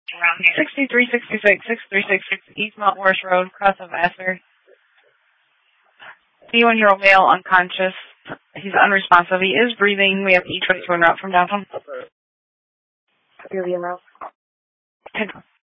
Around here. 6366 East Mount Morris Road, cross of Vassar. 81-year-old male, unconscious. He's unresponsive. He is breathing. We have E22 en route from downtown. 10